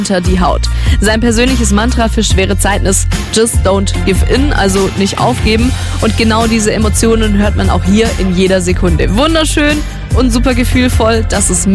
unter die Haut. Sein persönliches Mantra für schwere Zeiten ist Just don't give in, also nicht aufgeben. Und genau diese Emotionen hört man auch hier in jeder Sekunde. Wunderschön und super gefühlvoll, das ist